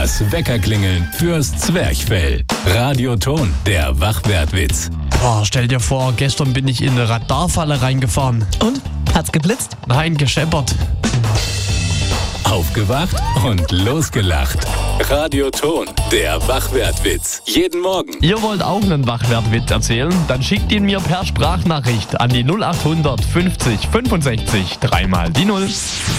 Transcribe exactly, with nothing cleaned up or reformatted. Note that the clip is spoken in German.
Das Weckerklingeln fürs Zwerchfell. Radioton, der Wachwertwitz. Boah, stell dir vor, gestern bin ich in eine Radarfalle reingefahren. Und? Hat's geblitzt? Nein, gescheppert. Aufgewacht und losgelacht. Radioton, der Wachwertwitz. Jeden Morgen. Ihr wollt auch einen Wachwertwitz erzählen? Dann schickt ihn mir per Sprachnachricht an die null acht hundert fünfzig fünfundsechzig dreimal die Null.